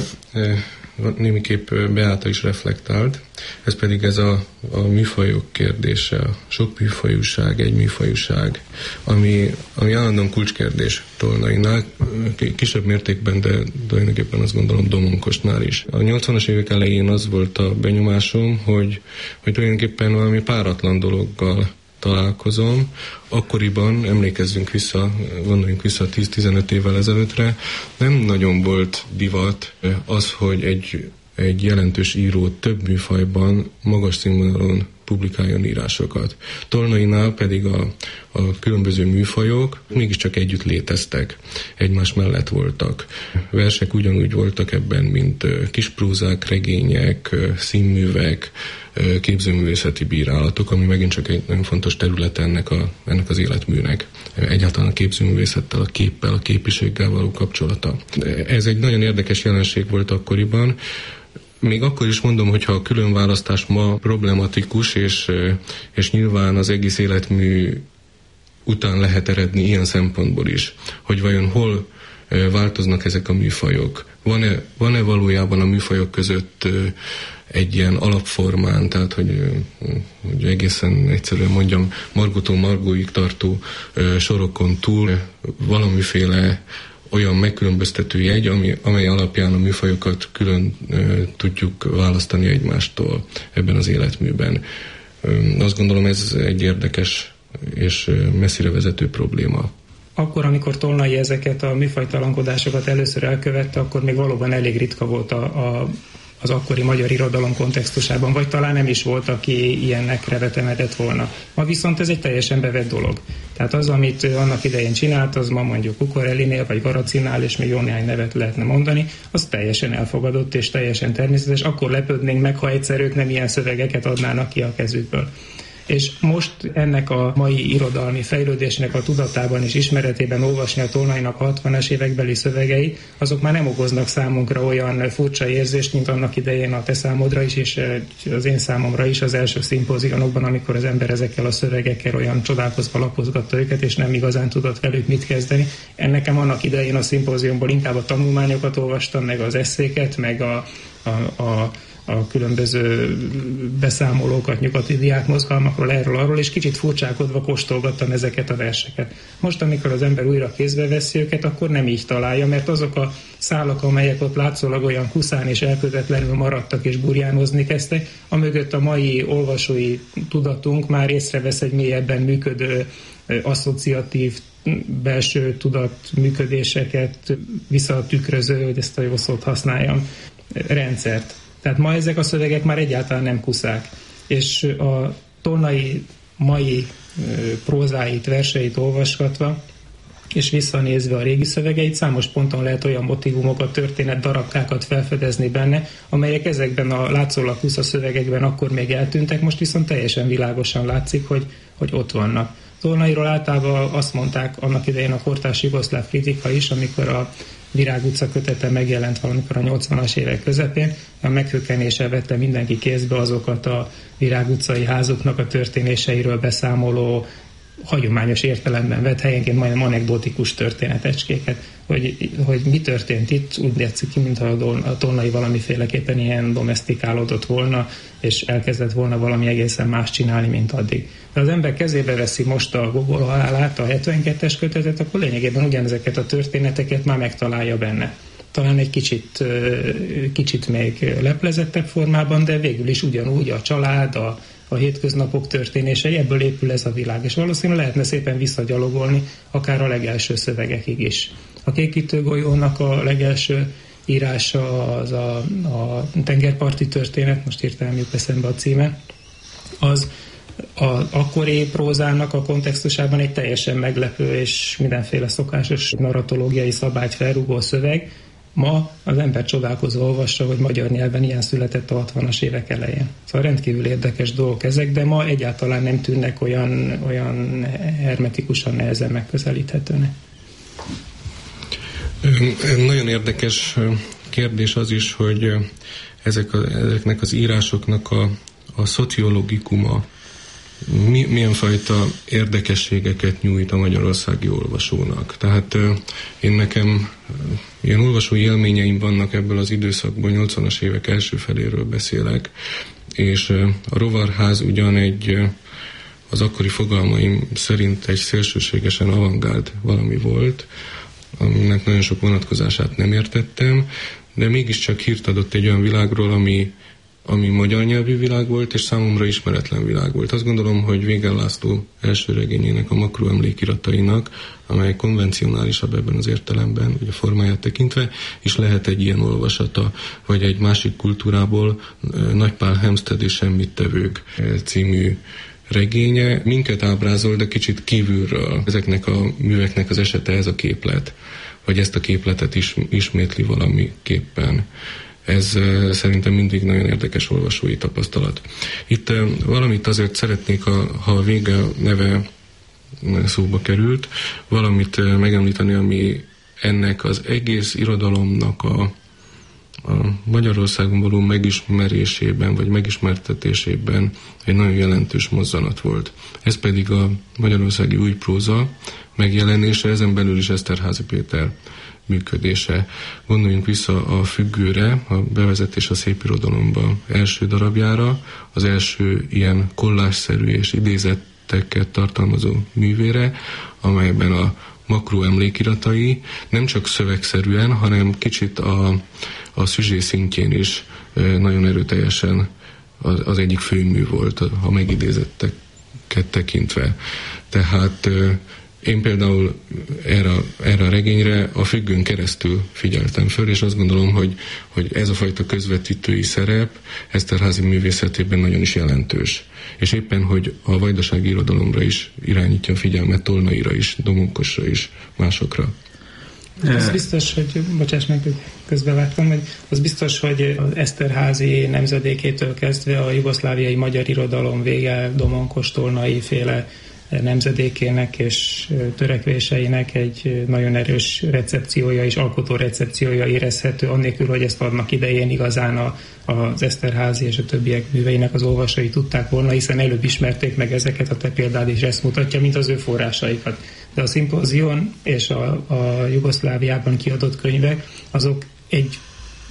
némiképp Beáta is reflektált, ez pedig ez a műfajok kérdése, a sok műfajúság, egy műfajúság, ami állandóan kulcskérdés Tolnaynál, kisebb mértékben, de tulajdonképpen azt gondolom Domonkosnál is. A 80-as évek elején az volt a benyomásom, hogy tulajdonképpen valami páratlan dologgal találkozom. Akkoriban, emlékezzünk vissza, gondoljunk vissza 10-15 évvel ezelőttre, nem nagyon volt divat az, hogy egy jelentős író több műfajban magas színvonalon publikáljon írásokat. Tolnaynál pedig a különböző műfajok mégiscsak együtt léteztek, egymás mellett voltak. Versek ugyanúgy voltak ebben, mint kisprózák, regények, színművek, képzőművészeti bírálatok, ami megint csak egy nagyon fontos terület ennek az életműnek. Egyáltalán a képzőművészettel, a képpel, a képiséggel való kapcsolata. Ez egy nagyon érdekes jelenség volt akkoriban. Még akkor is mondom, hogyha a különválasztás ma problematikus, és nyilván az egész életmű után lehet eredni ilyen szempontból is, hogy vajon hol változnak ezek a műfajok. Van-e valójában a műfajok között egy ilyen alapformán, tehát hogy egészen egyszerűen mondjam, Margótól Margóig tartó sorokon túl valamiféle olyan megkülönböztető jegy, amely alapján a műfajokat külön tudjuk választani egymástól ebben az életműben. Azt gondolom, ez egy érdekes és messzire vezető probléma. Akkor, amikor Tolnay ezeket a műfajtalankodásokat először elkövette, akkor még valóban elég ritka volt az akkori magyar irodalom kontextusában, vagy talán nem is volt, aki ilyennek vetemedett volna. Ma viszont ez egy teljesen bevett dolog. Tehát az, amit annak idején csinált, az ma mondjuk Cucorellinél, vagy Varacinál, és még jó néhány nevet lehetne mondani, az teljesen elfogadott és teljesen természetes. Akkor lepődnénk meg, ha egyszer ők nem ilyen szövegeket adnának ki a kezükből. És most ennek a mai irodalmi fejlődésnek a tudatában és ismeretében olvasni a Tolnaynak a 60-as évekbeli szövegei, azok már nem okoznak számunkra olyan furcsa érzést, mint annak idején a te számodra is, és az én számomra is az első szimpózionokban, amikor az ember ezekkel a szövegekkel olyan csodálkozva lapozgatta őket, és nem igazán tudott velük mit kezdeni. Nekem annak idején a szimpóziumból inkább a tanulmányokat olvastam, meg az esszéket, meg a a különböző beszámolókat nyugati diákmozgalmakról, erről, arról, és kicsit furcsálkodva kóstolgattam ezeket a verseket. Most, amikor az ember újra kézbe veszi őket, akkor nem így találja, mert azok a szálak, amelyek ott látszólag olyan kuszán és elkötetlenül maradtak és burjánozni kezdtek, amögött a mai olvasói tudatunk már észrevesz egy mélyebben működő asszociatív belső tudat működéseket visszatükröző, hogy ezt a jó szót használjam, rendszert. Tehát ma ezek a szövegek már egyáltalán nem kuszák. És a Tolnai mai prózáit, verseit olvasgatva, és visszanézve a régi szövegeit, számos ponton lehet olyan motivumokat, történet darabkákat felfedezni benne, amelyek ezekben a látszólag kusza szövegekben akkor még eltűntek, most viszont teljesen világosan látszik, hogy ott vannak. Tolnairól általában azt mondták annak idején a kortárs jugoszláv kritika is, amikor a Virág utca kötete megjelent valamikor a 80-as évek közepén, a meghökkenéssel vette mindenki kézbe azokat a Virág utcai házuknak a történéseiről beszámoló, hagyományos értelemben vett helyenként majdnem anekdotikus történetecskéket, hogy mi történt itt, úgy látszik ki, mintha a Tolnai valamiféleképpen ilyen domesztikálódott volna, és elkezdett volna valami egészen más csinálni, mint addig. De az ember kezébe veszi most a Gogol halálát, a 72-es kötetet, akkor lényegében ugyanezeket a történeteket már megtalálja benne. Talán egy kicsit még leplezettebb formában, de végül is ugyanúgy a család, a hétköznapok történései, ebből épül ez a világ, és valószínűleg lehetne szépen visszagyalogolni, akár a legelső szövegekig is. A Kékítő golyónak a legelső írása az a tengerparti történet, most hirtelen jut eszembe a címe, az az akkori prózának a kontextusában egy teljesen meglepő és mindenféle szokásos narratológiai szabályt felrúgó szöveg. Ma az ember csodálkozva olvassa, hogy magyar nyelven ilyen született a 60-as évek elején. Szóval rendkívül érdekes dolgok ezek, de ma egyáltalán nem tűnnek olyan hermetikusan nehezen megközelíthetőnek. Nagyon érdekes kérdés az is, hogy ezeknek az írásoknak a szociológikuma milyen fajta érdekességeket nyújt a magyarországi olvasónak. Tehát nekem ilyen olvasói élményeim vannak ebből az időszakból, 80-as évek első feléről beszélek, és a Rovarház ugyan az akkori fogalmaim szerint egy szélsőségesen avantgárd valami volt, aminek nagyon sok vonatkozását nem értettem, de mégiscsak hírt adott egy olyan világról, ami magyar nyelvű világ volt, és számomra ismeretlen világ volt. Azt gondolom, hogy Végel László első regényének, a Makró emlékiratainak, amely konvencionálisabb ebben az értelemben, ugye a formáját tekintve, is lehet egy ilyen olvasata, vagy egy másik kultúrából, Nagypál Hempstead és Semmit tevők című regénye minket ábrázol, de kicsit kívülről. Ezeknek a műveknek az esete ez a képlet, vagy ezt a képletet is ismétli valamiképpen. Ez szerintem mindig nagyon érdekes olvasói tapasztalat. Itt valamit azért szeretnék, ha a Végel neve szóba került, valamit megemlíteni, ami ennek az egész irodalomnak a Magyarországon való megismerésében, vagy megismertetésében egy nagyon jelentős mozzanat volt. Ez pedig a magyarországi új próza megjelenése, ezen belül is Eszterházy Péter működése. Gondoljunk vissza a Függőre, a Bevezetés a szépirodalomba első darabjára, az első ilyen kollásszerű és idézetteket tartalmazó művére, amelyben a Makró emlékiratai nem csak szövegszerűen, hanem kicsit a szüzsé szintjén is nagyon erőteljesen az egyik főmű volt a megidézetteket tekintve. Tehát én például erre a regényre a Függőn keresztül figyeltem föl, és azt gondolom, hogy ez a fajta közvetítői szerep Eszterházy művészetében nagyon is jelentős. És éppen, hogy a vajdasági irodalomra is irányítja a figyelmet, Tolnaira is, Domonkosra is, másokra. Az biztos, hogy, bocsáss meg, közbevágtam, hogy az biztos, hogy az Eszterházy nemzedékétől kezdve a jugoszláviai magyar irodalom Végel, Domonkos, Tolnai féle nemzedékének és törekvéseinek egy nagyon erős recepciója és alkotó recepciója érezhető, annélkül, hogy ezt annak idején igazán az Eszterházy és a többiek műveinek az olvasói tudták volna, hiszen előbb ismerték meg ezeket, a te példád is ezt mutatja, mint az ő forrásaikat. De a Szimpózion és a Jugoszláviában kiadott könyvek, azok egy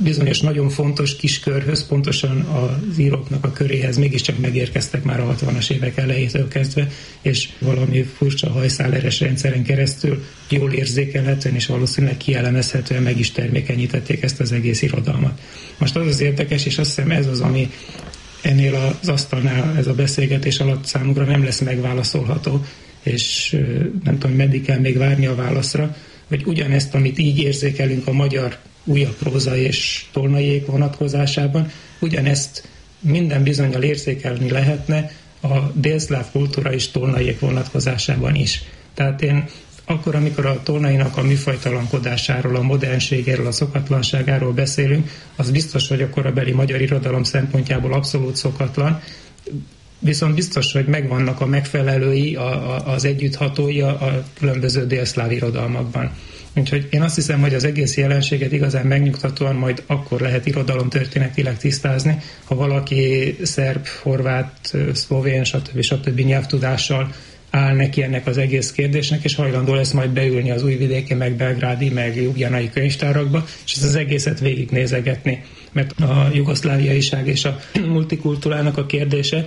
bizonyos nagyon fontos kiskörhöz, pontosan az íróknak a köréhez mégiscsak megérkeztek már a 60-as évek elejétől kezdve, és valami furcsa hajszáleres rendszeren keresztül jól érzékelhetően és valószínűleg kielemezhetően meg is termékenyítették ezt az egész irodalmat. Most az érdekes, és azt hiszem ez az, ami ennél az asztalnál ez a beszélgetés alatt számukra nem lesz megválaszolható, és nem tudom, meddig kell még várni a válaszra, hogy ugyanezt, amit így érzékelünk a magyar újabb próza és Tolnaiék vonatkozásában, ugyanezt minden bizonnyal érzékelni lehetne a délszláv kultúra és Tolnaiék vonatkozásában is. Tehát én akkor, amikor a Tolnainak a műfajtalankodásáról, a modernségéről, a szokatlanságáról beszélünk, az biztos, hogy a korabeli magyar irodalom szempontjából abszolút szokatlan, viszont biztos, hogy megvannak a megfelelői, az együtthatói a különböző délszláv irodalmakban. Úgyhogy én azt hiszem, hogy az egész jelenséget igazán megnyugtatóan majd akkor lehet irodalomtörténetileg tisztázni, ha valaki szerb, horvát, szlovén, stb. Nyelvtudással áll neki ennek az egész kérdésnek, és hajlandó lesz majd beülni az újvidéki, meg belgrádi, meg ljubljanai könyvtárakba, és ezt az egészet végignézegetni. Mert a jugoszláviaiság és a multikultúrának a kérdése,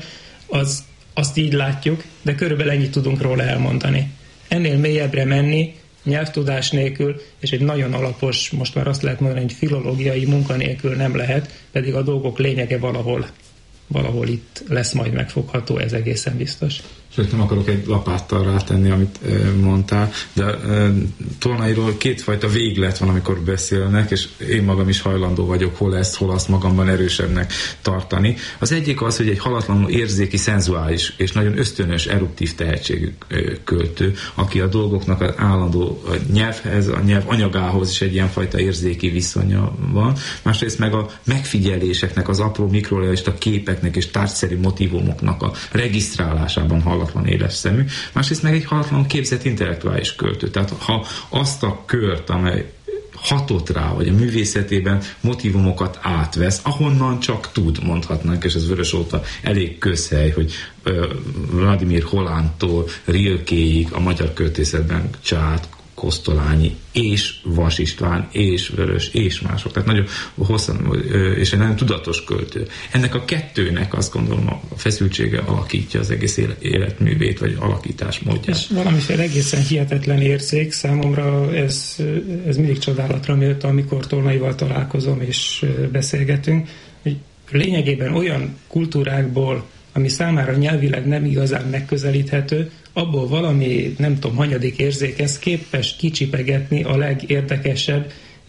azt így látjuk, de körülbelül ennyit tudunk róla elmondani. Ennél mélyebbre menni, nyelvtudás nélkül, és egy nagyon alapos, most már azt lehet mondani, hogy filológiai munka nélkül nem lehet, pedig a dolgok lényege valahol itt lesz majd megfogható, ez egészen biztos. Sőt, nem akarok egy lapáttal rátenni, amit mondtál, de Tolnairól kétfajta véglet van, amikor beszélnek, és én magam is hajlandó vagyok hol ezt, hol azt magamban erősebbnek tartani. Az egyik az, hogy egy halatlanul érzéki, szenzuális és nagyon ösztönös, eruptív tehetségű költő, aki a dolgoknak az állandó nyelvhez, a nyelv anyagához is egy ilyenfajta érzéki viszonya van. Másrészt meg a megfigyeléseknek, az apró mikrorealista képeknek és tárgyszerű motívumoknak a regisztrálásában halatlan éles szemű, másrészt meg egy halatlanul képzett intellektuális költő. Tehát ha azt a kört, amely hatott rá, vagy a művészetében motívumokat átvesz, ahonnan csak tud, mondhatnánk, és ez Vörös óta elég közhely, hogy Vladimir Holántól Rilkéig a magyar költészetben Csát, Kosztolányi és Vas István és Vörös és mások. Tehát nagyon hosszan, és egy nagyon tudatos költő. Ennek a kettőnek azt gondolom a feszültsége alakítja az egész életművét, vagy alakításmódját. És valamiféle egészen hihetetlen érzék számomra, ez mindig csodálatra méltó, amikor Tolnaival találkozom és beszélgetünk, hogy lényegében olyan kultúrákból, ami számára nyelvileg nem igazán megközelíthető, abból valami, nem tudom, hanyadik érzékhez képes kicsipegetni a legérdekesebb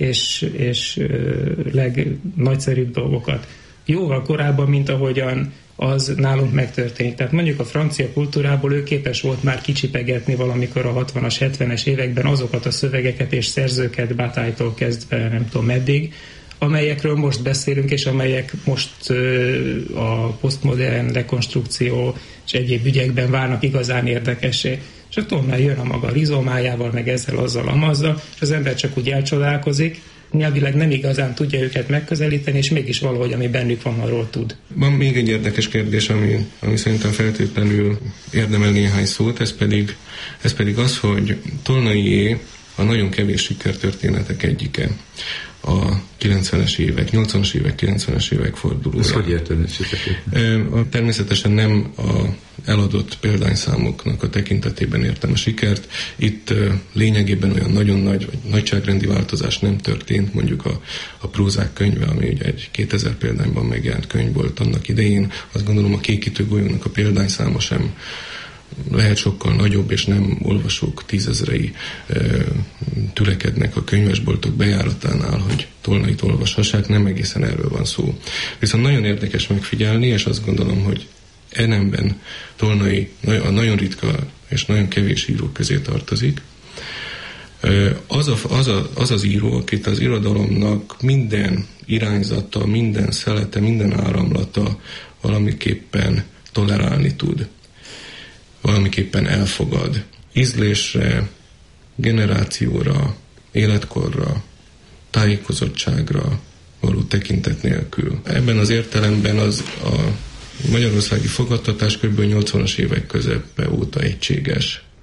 és legnagyszerűbb dolgokat. Jóval korábban, mint ahogyan az nálunk megtörtént. Tehát mondjuk a francia kultúrából ő képes volt már kicsipegetni valamikor a 60-as, 70-es években azokat a szövegeket és szerzőket, Bataille-tól kezdve nem tudom meddig, amelyekről most beszélünk, és amelyek most a posztmodern rekonstrukció és egyéb ügyekben válnak igazán érdekessé. És a Tolnai jön a maga rizomájával, meg ezzel, azzal, amazzal, és az ember csak úgy elcsodálkozik, nyelvileg nem igazán tudja őket megközelíteni, és mégis valahogy, ami bennük van, arról tud. Van még egy érdekes kérdés, ami szerintem feltétlenül érdemel néhány szót, ez pedig az, hogy Tolnaié a nagyon kevés sikertörténetek egyike. A 90-es évek, 80-as évek, 90-es évek fordulója. Ez hogy érted? Természetesen nem a eladott példányszámoknak a tekintetében értem a sikert. Itt lényegében olyan nagyon nagy, vagy nagyságrendi változás nem történt, mondjuk a prózák könyve, ami ugye egy 2000 példányban megjelent könyv volt annak idején. Azt gondolom a Kékítő golyónak a példányszáma sem lehet sokkal nagyobb, és nem olvasók tízezrei tülekednek a könyvesboltok bejáratánál, hogy Tolnait olvashassák, nem egészen erről van szó. Viszont nagyon érdekes megfigyelni, és azt gondolom, hogy ennemben Tolnai a nagyon ritka és nagyon kevés írók közé tartozik. Az az író, akit az irodalomnak minden irányzata, minden szelete, minden áramlata valamiképpen tolerálni tud, valamiképpen elfogad. Ízlésre, generációra, életkorra, tájékozottságra való tekintet nélkül. Ebben az értelemben az a magyarországi fogadtatás kb. 80-as évek közepe óta egységes.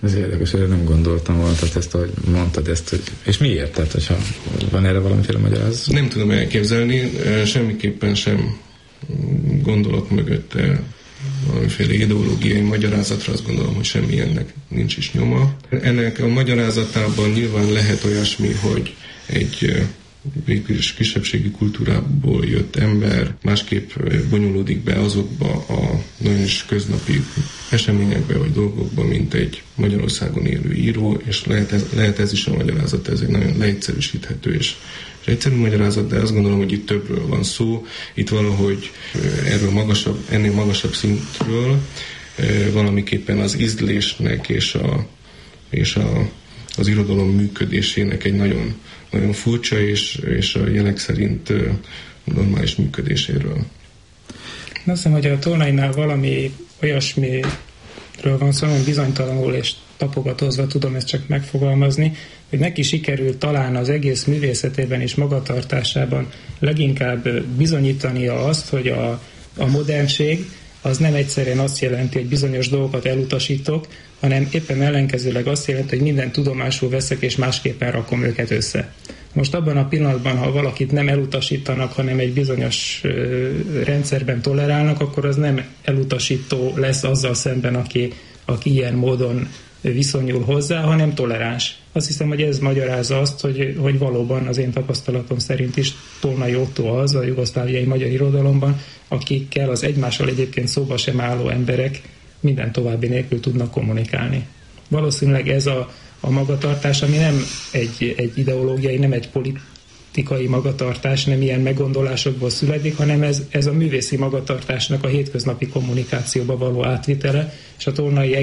Ez érdekes, hogy nem gondoltam volna, tehát ezt, ahogy mondtad ezt, hogy... És miért? Tehát, hogyha van erre valamiféle magyarázat? Nem tudom elképzelni, semmiképpen sem gondolok mögötte valamiféle ideológiai magyarázatra, azt gondolom, hogy semmilyennek nincs is nyoma. Ennek a magyarázatában nyilván lehet olyasmi, hogy egy végülis kisebbségi kultúrából jött ember másképp bonyolódik be azokba a nagyon is köznapi eseményekbe vagy dolgokba, mint egy Magyarországon élő író, és lehet ez is a magyarázat, ez egy nagyon leegyszerűsíthető és egyszerű magyarázat, de azt gondolom, hogy itt többről van szó. Itt valahogy ennél magasabb szintről valamiképpen az ízlésnek és az irodalom működésének egy nagyon, nagyon furcsa és a jelek szerint normális működéséről. Azt hiszem, hogy a Tolnainál valami olyasmiről van szó, hogy bizonytalanul és tapogatózva tudom ezt csak megfogalmazni, hogy neki sikerült talán az egész művészetében és magatartásában leginkább bizonyítania azt, hogy a modernség az nem egyszerűen azt jelenti, hogy bizonyos dolgokat elutasítok, hanem éppen ellenkezőleg azt jelenti, hogy minden tudomásul veszek és másképpen rakom őket össze. Most abban a pillanatban, ha valakit nem elutasítanak, hanem egy bizonyos rendszerben tolerálnak, akkor az nem elutasító lesz azzal szemben, aki ilyen módon viszonyul hozzá, hanem toleráns. Azt hiszem, hogy ez magyarázza azt, hogy valóban az én tapasztalatom szerint is Tolnai Ottó az a jugoszláviai magyar irodalomban, akikkel az egymással egyébként szóba sem álló emberek minden további nélkül tudnak kommunikálni. Valószínűleg ez a magatartás, ami nem egy ideológiai, nem egy politikai magatartás, nem ilyen meggondolásokból születik, hanem ez a művészi magatartásnak a hétköznapi kommunikációba való átvitele, és a Tolnai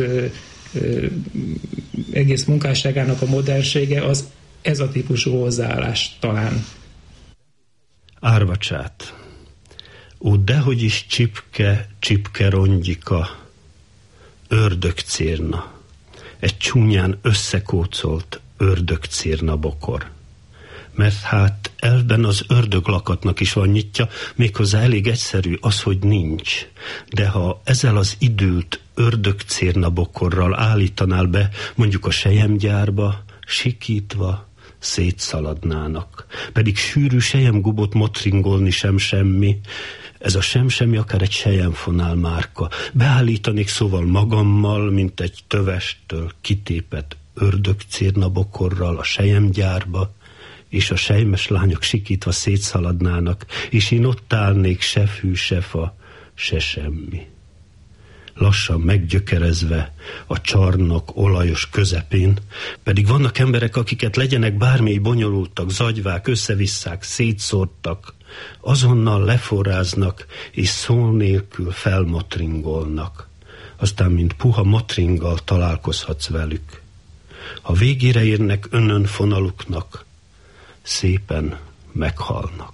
egész munkásságának a modernsége az ez a típusú hozzáállás talán. Árvacsát. Ó, dehogy is csipke rongyika, ördögcérna, egy csúnyán összekócolt ördögcérna bokor. Mert hát elvben az ördöglakatnak is van nyitja, méghozzá elég egyszerű az, hogy nincs. De ha ezzel az idült ördögcérna bokorral állítanál be mondjuk a selyemgyárba, sikítva szétszaladnának. Pedig sűrű selyemgubot motringolni sem semmi. Ez a semmi akár egy selyemfonál márka. Beállítanék szóval magammal, mint egy tövestől kitépett ördögcérna bokorral a selyemgyárba, és a selymes lányok sikítva szétszaladnának, és én ott állnék se fű, se fa, se semmi. Lassan meggyökerezve a csarnok olajos közepén, pedig vannak emberek, akiket legyenek bármi bonyolultak, zagyvák, összevisszák, szétszórtak, azonnal leforráznak, és szó nélkül felmotringolnak. Aztán, mint puha motringgal találkozhatsz velük. Ha végére érnek önön fonaluknak, szépen meghalnak.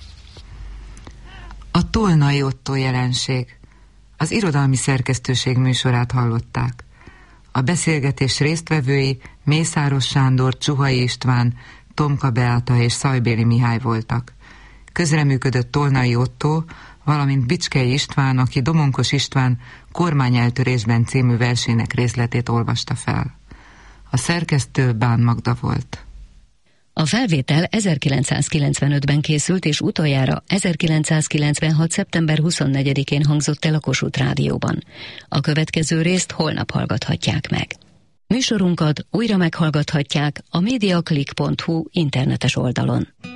A Tolnai Ottó jelenség. Az irodalmi szerkesztőség műsorát hallották. A beszélgetés résztvevői Mészáros Sándor, Csuhai István, Tomka Beáta és Szajbéli Mihály voltak. Közreműködött Tolnai Ottó, valamint Bicskei István, aki Domonkos István Kormányeltörésben című versének részletét olvasta fel. A szerkesztő Bán Magda volt. A felvétel 1995-ben készült, és utoljára 1996. szeptember 24-én hangzott el a Kossuth Rádióban. A következő részt holnap hallgathatják meg. Műsorunkat újra meghallgathatják a mediaclick.hu internetes oldalon.